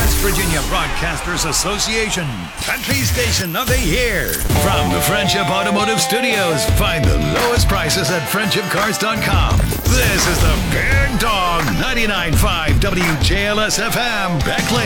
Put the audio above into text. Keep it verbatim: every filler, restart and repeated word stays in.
West Virginia Broadcasters Association, Country Station of the Year. From the Friendship Automotive Studios, find the lowest prices at friendship cars dot com. This is the Big Dog ninety-nine point five W J L S F M, Beckley.